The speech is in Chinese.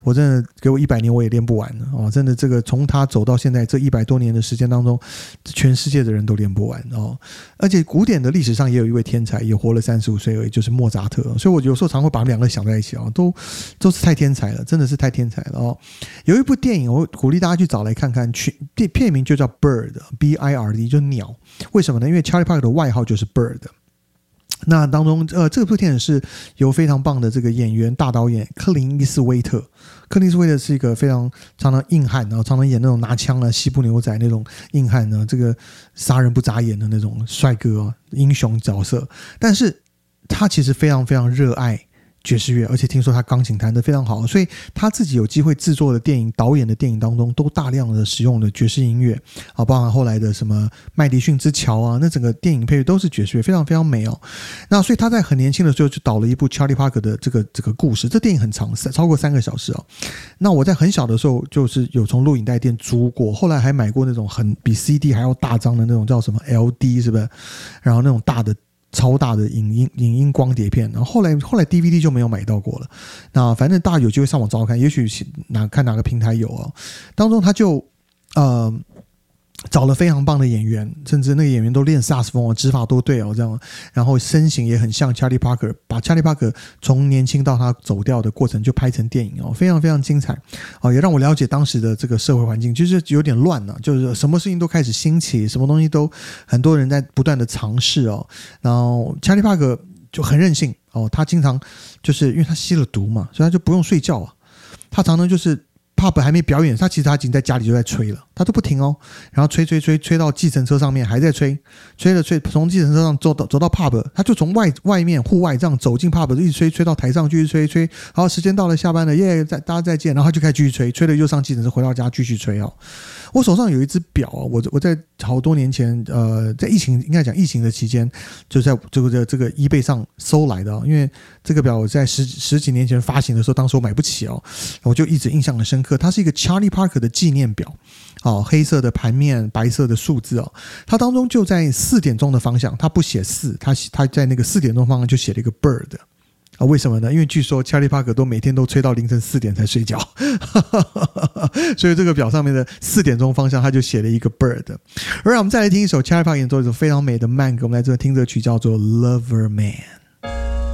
我真的给我100年我也练不完了哦！真的，这个从他走到现在这100多年的时间当中，全世界的人都练不完哦。而且古典的历史上也有一位天才，也活了35岁而已，就是莫扎特。所以我有时候常会把他们两个想在一起哦，都是太天才了，真的是太天才了哦。有一部电影，我鼓励大家去找来看看，片名就叫 Bird，B-I-R-D， 就鸟。为什么呢？因为 Charlie Parker 的外号就是 Bird。那当中这部电影是由非常棒的这个演员大导演克林伊斯威特是一个非常常常硬汉，然后常常演那种拿枪啊西部牛仔那种硬汉呢，这个杀人不眨眼的那种帅哥英雄角色，但是他其实非常非常热爱爵士乐，而且听说他钢琴弹得非常好，所以他自己有机会制作的电影导演的电影当中都大量的使用了爵士音乐包含后来的什么麦迪逊之桥啊，那整个电影配乐都是爵士乐，非常非常美哦。那所以他在很年轻的时候就导了一部 Charlie Parker 的这个故事，这电影很长，超过3个小时哦。那我在很小的时候就是有从录影带店租过，后来还买过那种很比 CD 还要大张的那种叫什么 LD 是不是？然后那种大的超大的影音光碟片，然后后来 DVD 就没有买到过了。那反正大家有机会上网找看，也许看哪个平台有哦。当中他就找了非常棒的演员，甚至那个演员都练萨克斯风指法都对这样，然后身形也很像 Charlie Parker， 把 Charlie Parker 从年轻到他走掉的过程就拍成电影非常非常精彩也让我了解当时的这个社会环境，就是有点乱了就是什么事情都开始兴起，什么东西都很多人在不断的尝试然后 Charlie Parker 就很任性他经常就是因为他吸了毒嘛，所以他就不用睡觉他常常就是pub 还没表演，他已经在家里就在吹了，他都不停然后吹到计程车上面还在吹了从计程车上走到 pub， 他就从外面户外这样走进 pub， 一直吹到台上继续吹，好时间到了下班了耶，大家再见，然后他就开始继续吹了又上计程车回到家继续吹我手上有一只表我在好多年前在应该讲疫情的期间就在这个 eBay 上搜来的因为这个表我在十几年前发行的时候当时我买不起我就一直印象很深刻，它是一个 Charlie Parker 的纪念表黑色的盘面白色的数字它当中就在4点钟的方向，它不写4，它在那个4点钟方向就写了一个 bird为什么呢？因为据说 Charlie Parker 都每天都吹到凌晨4点才睡觉所以这个表上面的4点钟方向他就写了一个 bird。 而我们再来听一首 Charlie Parker 演奏一首非常美的慢歌，我们来这听这曲叫做 Lover Man。